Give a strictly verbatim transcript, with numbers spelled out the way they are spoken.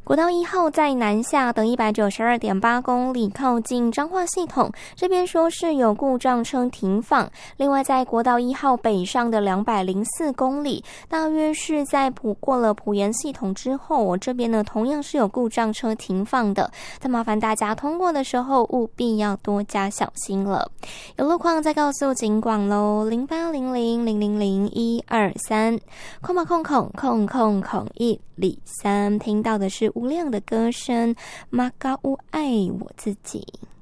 国道一号在南下等 一百九十二点八公里，靠近彰化系统，这边说是有故障车停放。另外在国道一号北上的两百零四公里，大约是在普过了埔盐系统之后，我这边呢同样是有故障车停放的，但麻烦大家通过的时候务必要多加小心了。有路况再告诉警广咯，零八零零零零零一二三，空吧空空空空空一里三，听到的是无量的歌声，马嘎乌爱我自己。